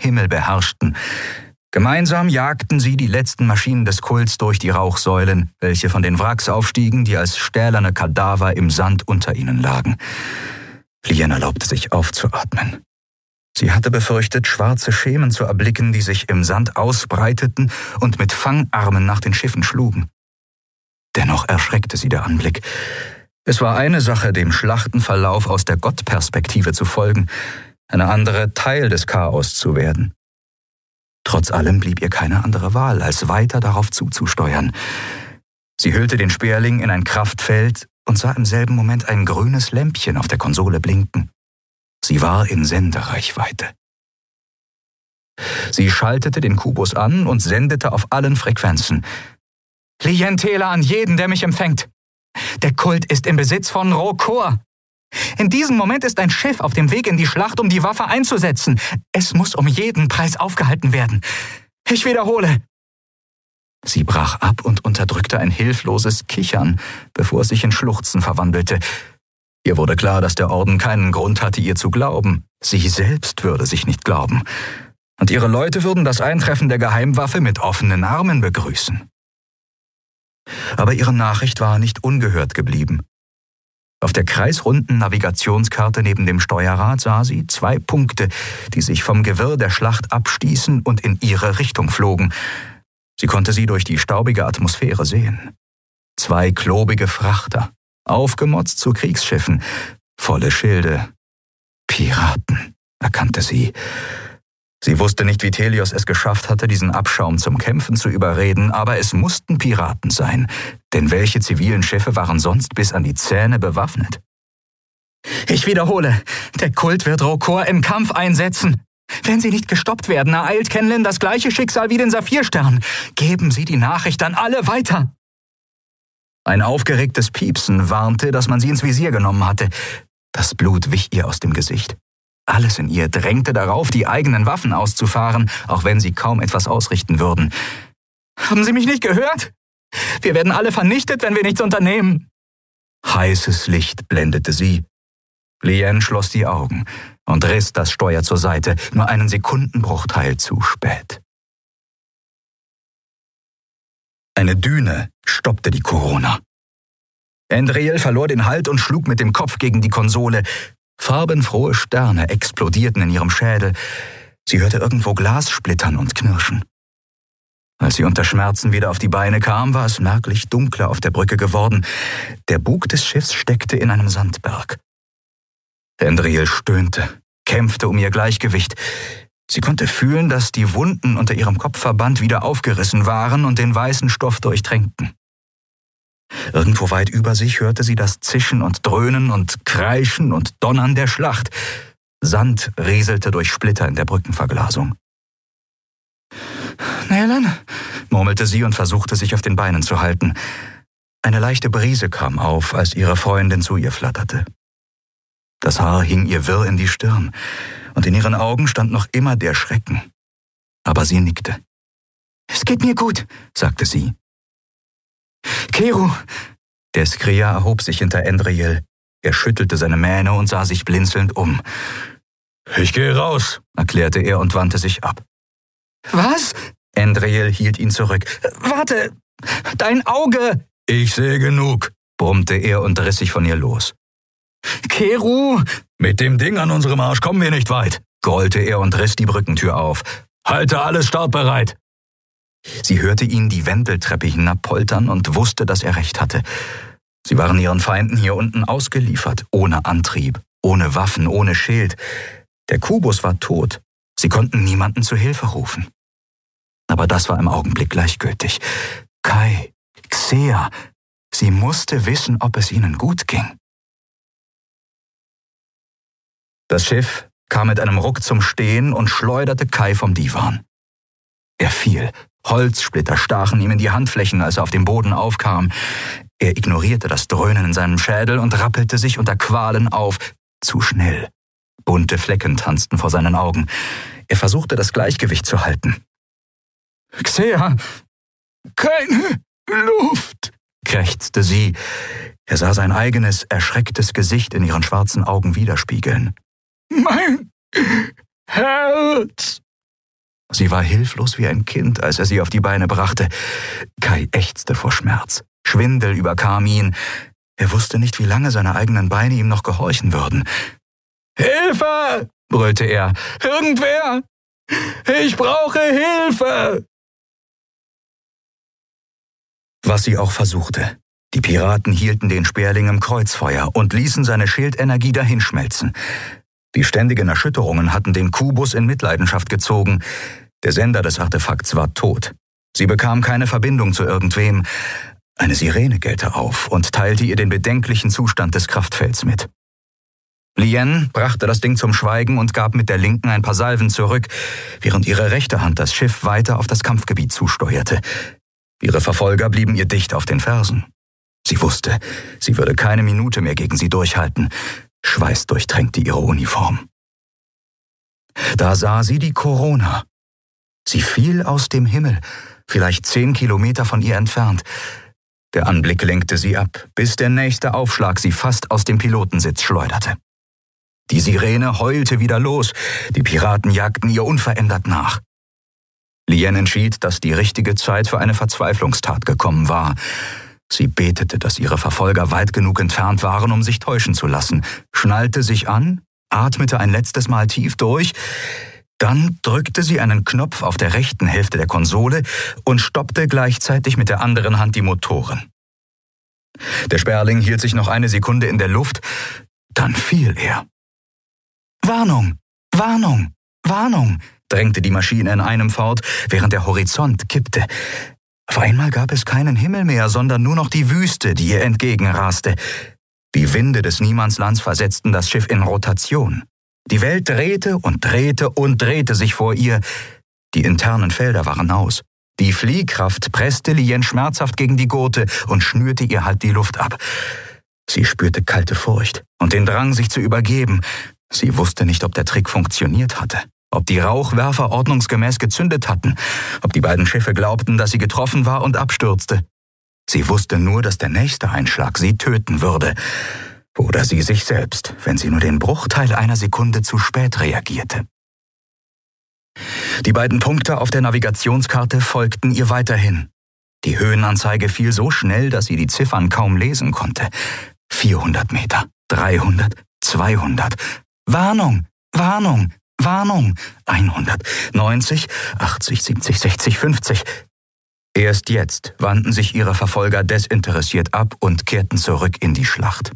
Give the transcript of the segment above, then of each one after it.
Himmel beherrschten. Gemeinsam jagten sie die letzten Maschinen des Kults durch die Rauchsäulen, welche von den Wracks aufstiegen, die als stählerne Kadaver im Sand unter ihnen lagen. Lien erlaubte sich aufzuatmen. Sie hatte befürchtet, schwarze Schemen zu erblicken, die sich im Sand ausbreiteten und mit Fangarmen nach den Schiffen schlugen. Dennoch erschreckte sie der Anblick. Es war eine Sache, dem Schlachtenverlauf aus der Gottperspektive zu folgen, eine andere, Teil des Chaos zu werden. Trotz allem blieb ihr keine andere Wahl, als weiter darauf zuzusteuern. Sie hüllte den Sperling in ein Kraftfeld und sah im selben Moment ein grünes Lämpchen auf der Konsole blinken. Sie war in Sendereichweite. Sie schaltete den Kubus an und sendete auf allen Frequenzen. Lien Tela an jeden, der mich empfängt. Der Kult ist im Besitz von Rokor. In diesem Moment ist ein Schiff auf dem Weg in die Schlacht, um die Waffe einzusetzen. Es muss um jeden Preis aufgehalten werden. Ich wiederhole. Sie brach ab und unterdrückte ein hilfloses Kichern, bevor es sich in Schluchzen verwandelte. Ihr wurde klar, dass der Orden keinen Grund hatte, ihr zu glauben. Sie selbst würde sich nicht glauben. Und ihre Leute würden das Eintreffen der Geheimwaffe mit offenen Armen begrüßen. Aber ihre Nachricht war nicht ungehört geblieben. Auf der kreisrunden Navigationskarte neben dem Steuerrad sah sie 2 Punkte, die sich vom Gewirr der Schlacht abstießen und in ihre Richtung flogen. Sie konnte sie durch die staubige Atmosphäre sehen. 2 klobige Frachter, aufgemotzt zu Kriegsschiffen, volle Schilde. Piraten, erkannte sie. Sie wusste nicht, wie Telios es geschafft hatte, diesen Abschaum zum Kämpfen zu überreden, aber es mussten Piraten sein, denn welche zivilen Schiffe waren sonst bis an die Zähne bewaffnet? Ich wiederhole, der Kult wird Rokor im Kampf einsetzen. Wenn sie nicht gestoppt werden, ereilt Kenlin das gleiche Schicksal wie den Saphirstern. Geben Sie die Nachricht an alle weiter. Ein aufgeregtes Piepsen warnte, dass man sie ins Visier genommen hatte. Das Blut wich ihr aus dem Gesicht. Alles in ihr drängte darauf, die eigenen Waffen auszufahren, auch wenn sie kaum etwas ausrichten würden. Haben Sie mich nicht gehört? Wir werden alle vernichtet, wenn wir nichts unternehmen. Heißes Licht blendete sie. Lien schloss die Augen und riss das Steuer zur Seite, nur einen Sekundenbruchteil zu spät. Eine Düne stoppte die Corona. Endriel verlor den Halt und schlug mit dem Kopf gegen die Konsole. Farbenfrohe Sterne explodierten in ihrem Schädel. Sie hörte irgendwo Glas splittern und knirschen. Als sie unter Schmerzen wieder auf die Beine kam, war es merklich dunkler auf der Brücke geworden. Der Bug des Schiffs steckte in einem Sandberg. Endriel stöhnte, kämpfte um ihr Gleichgewicht. Sie konnte fühlen, dass die Wunden unter ihrem Kopfverband wieder aufgerissen waren und den weißen Stoff durchtränkten. Irgendwo weit über sich hörte sie das Zischen und Dröhnen und Kreischen und Donnern der Schlacht. Sand rieselte durch Splitter in der Brückenverglasung. »Nälan«, murmelte sie und versuchte, sich auf den Beinen zu halten. Eine leichte Brise kam auf, als ihre Freundin zu ihr flatterte. Das Haar hing ihr wirr in die Stirn, und in ihren Augen stand noch immer der Schrecken. Aber sie nickte. »Es geht mir gut«, sagte sie. »Keru!« Der Skria erhob sich hinter Endriel. Er schüttelte seine Mähne und sah sich blinzelnd um. »Ich gehe raus«, erklärte er und wandte sich ab. »Was?« Endriel hielt ihn zurück. »Warte! Dein Auge!« »Ich sehe genug«, brummte er und riss sich von ihr los. »Keru!« »Mit dem Ding an unserem Arsch kommen wir nicht weit«, grollte er und riss die Brückentür auf. »Halte alles startbereit!« Sie hörte ihn die Wendeltreppe hinabpoltern und wusste, dass er recht hatte. Sie waren ihren Feinden hier unten ausgeliefert, ohne Antrieb, ohne Waffen, ohne Schild. Der Kubus war tot. Sie konnten niemanden zu Hilfe rufen. Aber das war im Augenblick gleichgültig. Kai, Xea, sie musste wissen, ob es ihnen gut ging. Das Schiff kam mit einem Ruck zum Stehen und schleuderte Kai vom Divan. Er fiel. Holzsplitter stachen ihm in die Handflächen, als er auf dem Boden aufkam. Er ignorierte das Dröhnen in seinem Schädel und rappelte sich unter Qualen auf. Zu schnell. Bunte Flecken tanzten vor seinen Augen. Er versuchte, das Gleichgewicht zu halten. »Xea, keine Luft«, krächzte sie. Er sah sein eigenes, erschrecktes Gesicht in ihren schwarzen Augen widerspiegeln. »Mein Herz!« Sie war hilflos wie ein Kind, als er sie auf die Beine brachte. Kai ächzte vor Schmerz. Schwindel überkam ihn. Er wusste nicht, wie lange seine eigenen Beine ihm noch gehorchen würden. »Hilfe!« brüllte er. »Irgendwer! Ich brauche Hilfe!« Was sie auch versuchte. Die Piraten hielten den Sperling im Kreuzfeuer und ließen seine Schildenergie dahinschmelzen. Die ständigen Erschütterungen hatten den Kubus in Mitleidenschaft gezogen. Der Sender des Artefakts war tot. Sie bekam keine Verbindung zu irgendwem. Eine Sirene gellte auf und teilte ihr den bedenklichen Zustand des Kraftfelds mit. Lien brachte das Ding zum Schweigen und gab mit der linken ein paar Salven zurück, während ihre rechte Hand das Schiff weiter auf das Kampfgebiet zusteuerte. Ihre Verfolger blieben ihr dicht auf den Fersen. Sie wusste, sie würde keine Minute mehr gegen sie durchhalten. Schweiß durchtränkte ihre Uniform. Da sah sie die Corona. Sie fiel aus dem Himmel, vielleicht 10 Kilometer von ihr entfernt. Der Anblick lenkte sie ab, bis der nächste Aufschlag sie fast aus dem Pilotensitz schleuderte. Die Sirene heulte wieder los, die Piraten jagten ihr unverändert nach. Lien entschied, dass die richtige Zeit für eine Verzweiflungstat gekommen war. Sie betete, dass ihre Verfolger weit genug entfernt waren, um sich täuschen zu lassen, schnallte sich an, atmete ein letztes Mal tief durch, dann drückte sie einen Knopf auf der rechten Hälfte der Konsole und stoppte gleichzeitig mit der anderen Hand die Motoren. Der Sperling hielt sich noch eine Sekunde in der Luft, dann fiel er. »Warnung! Warnung! Warnung!« drängte die Maschine in einem fort, während der Horizont kippte. Auf einmal gab es keinen Himmel mehr, sondern nur noch die Wüste, die ihr entgegenraste. Die Winde des Niemandslands versetzten das Schiff in Rotation. Die Welt drehte und drehte und drehte sich vor ihr. Die internen Felder waren aus. Die Fliehkraft presste Lien schmerzhaft gegen die Gurte und schnürte ihr halb die Luft ab. Sie spürte kalte Furcht und den Drang, sich zu übergeben. Sie wusste nicht, ob der Trick funktioniert hatte, ob die Rauchwerfer ordnungsgemäß gezündet hatten, ob die beiden Schiffe glaubten, dass sie getroffen war und abstürzte. Sie wusste nur, dass der nächste Einschlag sie töten würde. Oder sie sich selbst, wenn sie nur den Bruchteil einer Sekunde zu spät reagierte. Die beiden Punkte auf der Navigationskarte folgten ihr weiterhin. Die Höhenanzeige fiel so schnell, dass sie die Ziffern kaum lesen konnte. 400 Meter, 300, 200. Warnung, Warnung, Warnung. 100, 90, 80, 70, 60, 50. Erst jetzt wandten sich ihre Verfolger desinteressiert ab und kehrten zurück in die Schlacht.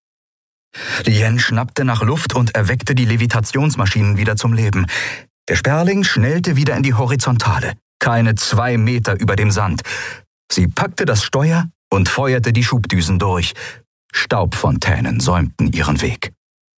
Lien schnappte nach Luft und erweckte die Levitationsmaschinen wieder zum Leben. Der Sperling schnellte wieder in die Horizontale, keine 2 Meter über dem Sand. Sie packte das Steuer und feuerte die Schubdüsen durch. Staubfontänen säumten ihren Weg.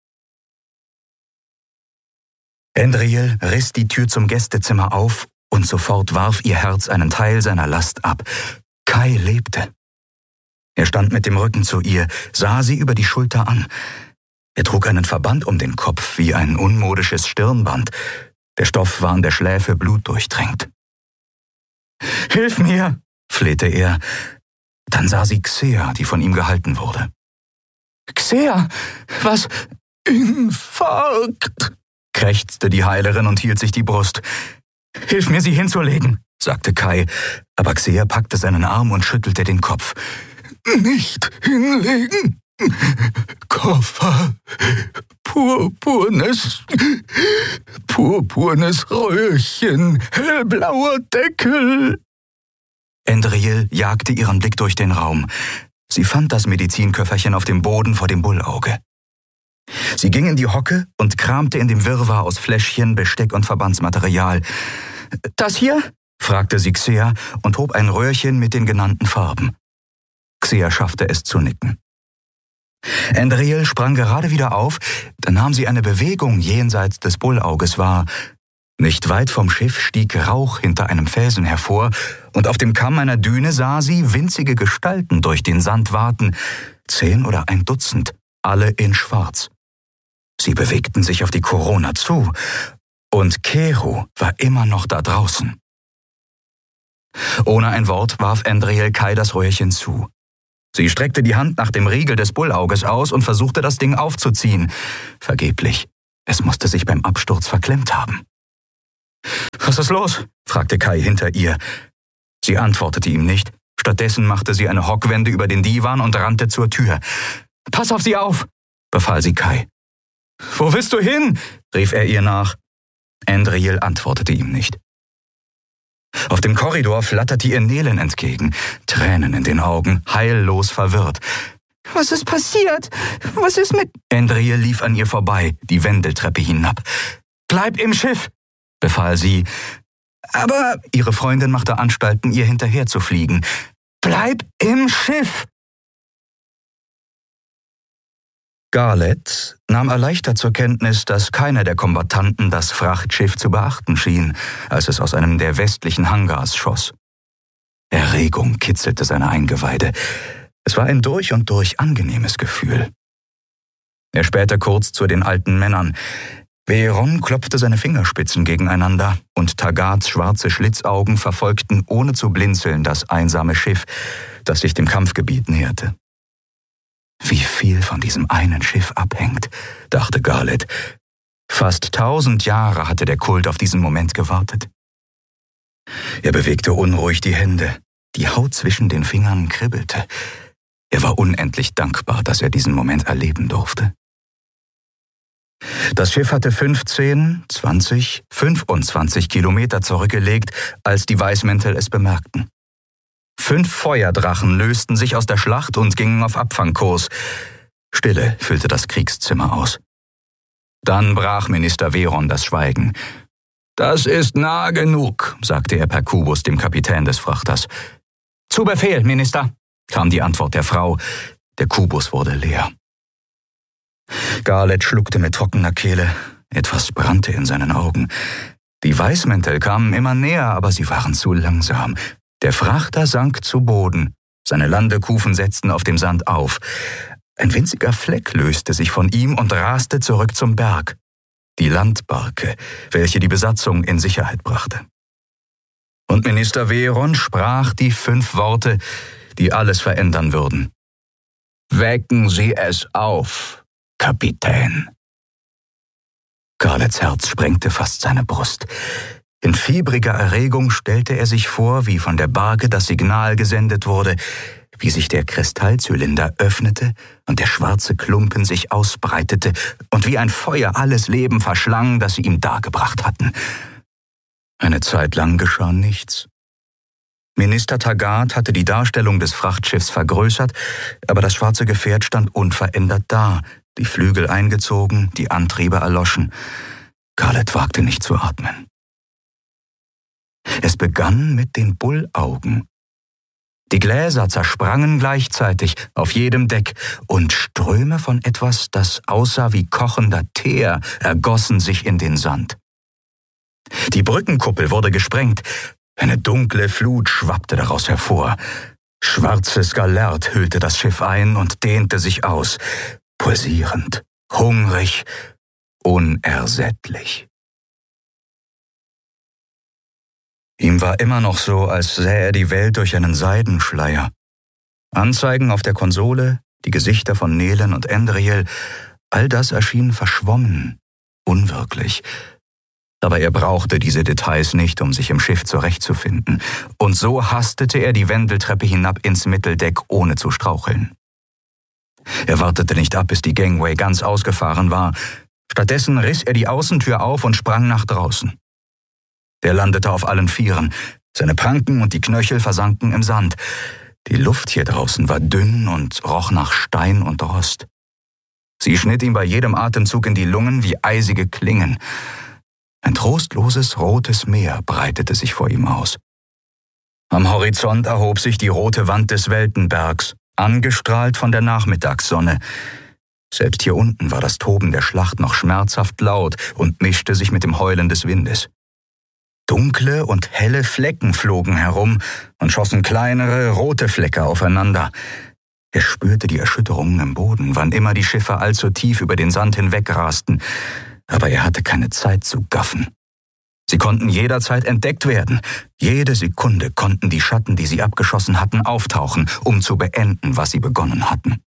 Endriel riss die Tür zum Gästezimmer auf und sofort warf ihr Herz einen Teil seiner Last ab. Kai lebte. Er stand mit dem Rücken zu ihr, sah sie über die Schulter an. Er trug einen Verband um den Kopf wie ein unmodisches Stirnband. Der Stoff war an der Schläfe blutdurchtränkt. »Hilf mir«, flehte er. Dann sah sie Xea, die von ihm gehalten wurde. »Xea, was? Infarkt«, krächzte die Heilerin und hielt sich die Brust. »Hilf mir, sie hinzulegen«, sagte Kai, aber Xea packte seinen Arm und schüttelte den Kopf. »Nicht hinlegen. Koffer. Purpurnes Röhrchen. Hellblauer Deckel.« Endriel jagte ihren Blick durch den Raum. Sie fand das Medizinköfferchen auf dem Boden vor dem Bullauge. Sie ging in die Hocke und kramte in dem Wirrwarr aus Fläschchen, Besteck und Verbandsmaterial. »Das hier?« fragte sie Xea und hob ein Röhrchen mit den genannten Farben. Xea schaffte es zu nicken. Endriel sprang gerade wieder auf, da nahm sie eine Bewegung jenseits des Bullauges wahr. Nicht weit vom Schiff stieg Rauch hinter einem Felsen hervor, und auf dem Kamm einer Düne sah sie winzige Gestalten durch den Sand waten, 10 oder ein Dutzend, alle in Schwarz. Sie bewegten sich auf die Corona zu, und Keru war immer noch da draußen. Ohne ein Wort warf Endriel Kai das Röhrchen zu. Sie streckte die Hand nach dem Riegel des Bullauges aus und versuchte, das Ding aufzuziehen. Vergeblich. Es musste sich beim Absturz verklemmt haben. »Was ist los?« fragte Kai hinter ihr. Sie antwortete ihm nicht. Stattdessen machte sie eine Hockwende über den Divan und rannte zur Tür. »Pass auf sie auf«, befahl sie Kai. »Wo willst du hin?« rief er ihr nach. Andriel antwortete ihm nicht. Auf dem Korridor flatterte ihr Nelen entgegen, Tränen in den Augen, heillos verwirrt. »Was ist passiert? Was ist mit...« Andriel lief an ihr vorbei, die Wendeltreppe hinab. »Bleib im Schiff«, befahl sie. Aber ihre Freundin machte Anstalten, ihr hinterher zu fliegen. »Bleib im Schiff!« Garlet nahm erleichtert zur Kenntnis, dass keiner der Kombattanten das Frachtschiff zu beachten schien, als es aus einem der westlichen Hangars schoss. Erregung kitzelte seine Eingeweide. Es war ein durch und durch angenehmes Gefühl. Er spähte kurz zu den alten Männern. Veron klopfte seine Fingerspitzen gegeneinander und Tagats schwarze Schlitzaugen verfolgten ohne zu blinzeln das einsame Schiff, das sich dem Kampfgebiet näherte. Wie viel von diesem einen Schiff abhängt, dachte Garlet. Fast 1000 Jahre hatte der Kult auf diesen Moment gewartet. Er bewegte unruhig die Hände. Die Haut zwischen den Fingern kribbelte. Er war unendlich dankbar, dass er diesen Moment erleben durfte. Das Schiff hatte 15, 20, 25 Kilometer zurückgelegt, als die Weißmäntel es bemerkten. 5 Feuerdrachen lösten sich aus der Schlacht und gingen auf Abfangkurs. Stille füllte das Kriegszimmer aus. Dann brach Minister Veron das Schweigen. »Das ist nah genug«, sagte er per Kubus dem Kapitän des Frachters. »Zu Befehl, Minister«, kam die Antwort der Frau. Der Kubus wurde leer. Garlet schluckte mit trockener Kehle. Etwas brannte in seinen Augen. Die Weißmäntel kamen immer näher, aber sie waren zu langsam. Der Frachter sank zu Boden. Seine Landekufen setzten auf dem Sand auf. Ein winziger Fleck löste sich von ihm und raste zurück zum Berg. Die Landbarke, welche die Besatzung in Sicherheit brachte. Und Minister Veron sprach die 5 Worte, die alles verändern würden. »Wecken Sie es auf, Kapitän.« Garlets Herz sprengte fast seine Brust. In fiebriger Erregung stellte er sich vor, wie von der Barke das Signal gesendet wurde, wie sich der Kristallzylinder öffnete und der schwarze Klumpen sich ausbreitete und wie ein Feuer alles Leben verschlang, das sie ihm dargebracht hatten. Eine Zeit lang geschah nichts. Minister Taggart hatte die Darstellung des Frachtschiffs vergrößert, aber das schwarze Gefährt stand unverändert da, die Flügel eingezogen, die Antriebe erloschen. Garlet wagte nicht zu atmen. Es begann mit den Bullaugen. Die Gläser zersprangen gleichzeitig auf jedem Deck und Ströme von etwas, das aussah wie kochender Teer, ergossen sich in den Sand. Die Brückenkuppel wurde gesprengt. Eine dunkle Flut schwappte daraus hervor. Schwarzes Galert hüllte das Schiff ein und dehnte sich aus, pulsierend, hungrig, unersättlich. Ihm war immer noch so, als sähe er die Welt durch einen Seidenschleier. Anzeigen auf der Konsole, die Gesichter von Nelen und Andriel, all das erschien verschwommen, unwirklich. Aber er brauchte diese Details nicht, um sich im Schiff zurechtzufinden. Und so hastete er die Wendeltreppe hinab ins Mitteldeck, ohne zu straucheln. Er wartete nicht ab, bis die Gangway ganz ausgefahren war. Stattdessen riss er die Außentür auf und sprang nach draußen. Er landete auf allen Vieren. Seine Pranken und die Knöchel versanken im Sand. Die Luft hier draußen war dünn und roch nach Stein und Rost. Sie schnitt ihm bei jedem Atemzug in die Lungen wie eisige Klingen. Ein trostloses, rotes Meer breitete sich vor ihm aus. Am Horizont erhob sich die rote Wand des Weltenbergs, angestrahlt von der Nachmittagssonne. Selbst hier unten war das Toben der Schlacht noch schmerzhaft laut und mischte sich mit dem Heulen des Windes. Dunkle und helle Flecken flogen herum und schossen kleinere, rote Flecke aufeinander. Er spürte die Erschütterungen im Boden, wann immer die Schiffe allzu tief über den Sand hinwegrasten. Aber er hatte keine Zeit zu gaffen. Sie konnten jederzeit entdeckt werden. Jede Sekunde konnten die Schatten, die sie abgeschossen hatten, auftauchen, um zu beenden, was sie begonnen hatten.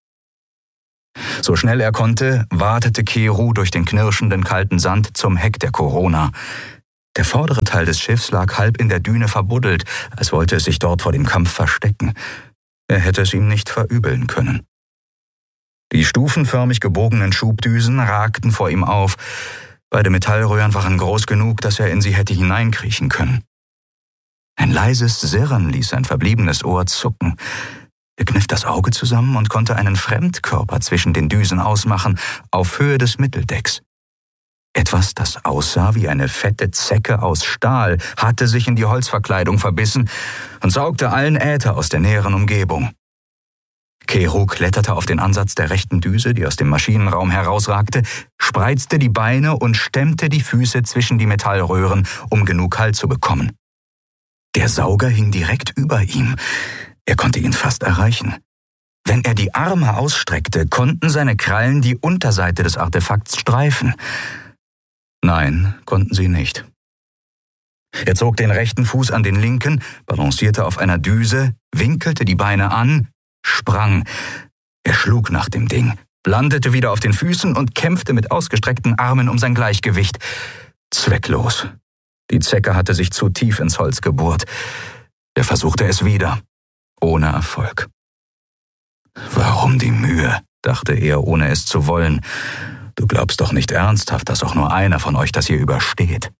So schnell er konnte, watete Keru durch den knirschenden kalten Sand zum Heck der Corona. Der vordere Teil des Schiffs lag halb in der Düne verbuddelt, als wollte es sich dort vor dem Kampf verstecken. Er hätte es ihm nicht verübeln können. Die stufenförmig gebogenen Schubdüsen ragten vor ihm auf. Beide Metallröhren waren groß genug, dass er in sie hätte hineinkriechen können. Ein leises Sirren ließ sein verbliebenes Ohr zucken. Er kniff das Auge zusammen und konnte einen Fremdkörper zwischen den Düsen ausmachen, auf Höhe des Mitteldecks. Etwas, das aussah wie eine fette Zecke aus Stahl, hatte sich in die Holzverkleidung verbissen und saugte allen Äther aus der näheren Umgebung. Keru kletterte auf den Ansatz der rechten Düse, die aus dem Maschinenraum herausragte, spreizte die Beine und stemmte die Füße zwischen die Metallröhren, um genug Halt zu bekommen. Der Sauger hing direkt über ihm. Er konnte ihn fast erreichen. Wenn er die Arme ausstreckte, konnten seine Krallen die Unterseite des Artefakts streifen. Nein, konnten sie nicht. Er zog den rechten Fuß an den linken, balancierte auf einer Düse, winkelte die Beine an, sprang. Er schlug nach dem Ding, landete wieder auf den Füßen und kämpfte mit ausgestreckten Armen um sein Gleichgewicht. Zwecklos. Die Zecke hatte sich zu tief ins Holz gebohrt. Er versuchte es wieder, ohne Erfolg. Warum die Mühe, dachte er, ohne es zu wollen. Du glaubst doch nicht ernsthaft, dass auch nur einer von euch das hier übersteht.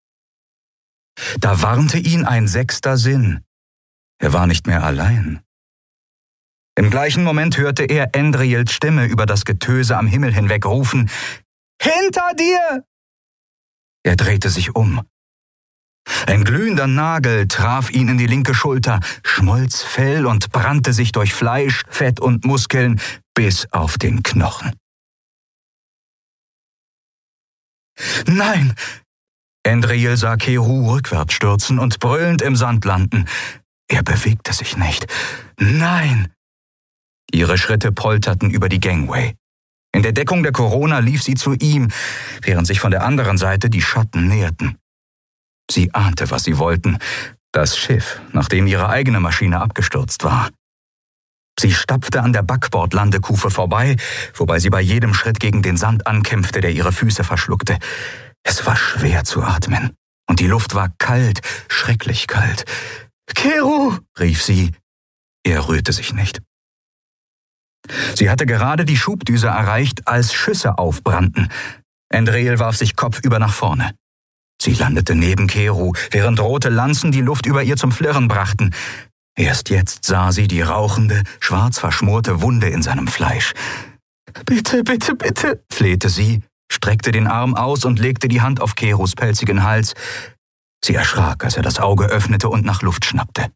Da warnte ihn ein sechster Sinn. Er war nicht mehr allein. Im gleichen Moment hörte er Endriels Stimme über das Getöse am Himmel hinweg rufen: »Hinter dir!« Er drehte sich um. Ein glühender Nagel traf ihn in die linke Schulter, schmolz Fell und brannte sich durch Fleisch, Fett und Muskeln bis auf den Knochen. »Nein!« Endriel sah Keru rückwärts stürzen und brüllend im Sand landen. Er bewegte sich nicht. »Nein!« Ihre Schritte polterten über die Gangway. In der Deckung der Corona lief sie zu ihm, während sich von der anderen Seite die Schatten näherten. Sie ahnte, was sie wollten. Das Schiff, nachdem ihre eigene Maschine abgestürzt war. Sie stapfte an der Backbordlandekufe vorbei, wobei sie bei jedem Schritt gegen den Sand ankämpfte, der ihre Füße verschluckte. Es war schwer zu atmen. Und die Luft war kalt, schrecklich kalt. »Keru«, rief sie. Er rührte sich nicht. Sie hatte gerade die Schubdüse erreicht, als Schüsse aufbrannten. Endriel warf sich kopfüber nach vorne. Sie landete neben Keru, während rote Lanzen die Luft über ihr zum Flirren brachten. Erst jetzt sah sie die rauchende, schwarz verschmorte Wunde in seinem Fleisch. »Bitte, bitte, bitte«, flehte sie, streckte den Arm aus und legte die Hand auf Kerus pelzigen Hals. Sie erschrak, als er das Auge öffnete und nach Luft schnappte.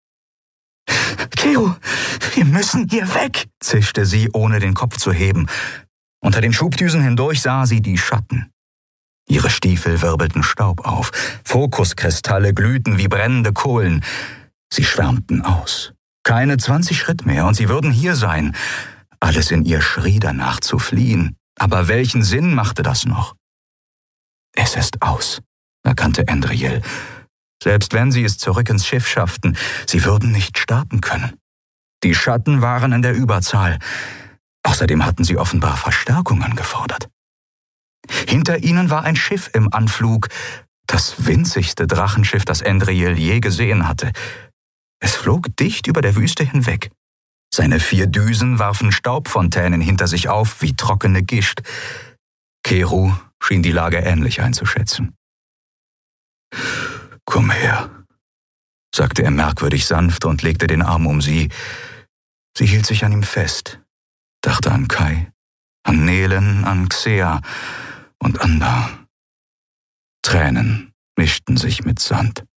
»Keru, wir müssen hier weg«, zischte sie, ohne den Kopf zu heben. Unter den Schubdüsen hindurch sah sie die Schatten. Ihre Stiefel wirbelten Staub auf, Fokuskristalle glühten wie brennende Kohlen. Sie schwärmten aus. Keine 20 Schritt mehr und sie würden hier sein. Alles in ihr schrie danach zu fliehen. Aber welchen Sinn machte das noch? »Es ist aus«, erkannte Endriel. Selbst wenn sie es zurück ins Schiff schafften, sie würden nicht starten können. Die Schatten waren in der Überzahl. Außerdem hatten sie offenbar Verstärkungen gefordert. Hinter ihnen war ein Schiff im Anflug, das winzigste Drachenschiff, das Endriel je gesehen hatte. Es flog dicht über der Wüste hinweg. Seine 4 Düsen warfen Staubfontänen hinter sich auf wie trockene Gischt. Keru schien die Lage ähnlich einzuschätzen. »Komm her«, sagte er merkwürdig sanft und legte den Arm um sie. Sie hielt sich an ihm fest, dachte an Kai, an Nelen, an Xea und Anda. Tränen mischten sich mit Sand.